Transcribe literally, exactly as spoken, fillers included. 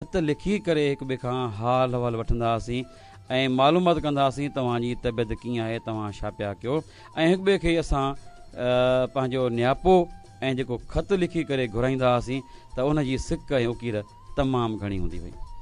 ख़त लिखी करे हिक ॿिए खां हाल अहवाल वठंदा हुआसीं ऐं मालूमात कंदा हुआसीं तव्हांजी तबियत कीअं आहे, तव्हां छा पिया कयो, ऐं हिक ॿिए खे असां पंहिंजो नियापो ऐं जेको ख़त लिखी करे घुराईंदा हुआसीं त उनजी सिक ऐं उकीर तमामु घणी हूंदी हुई।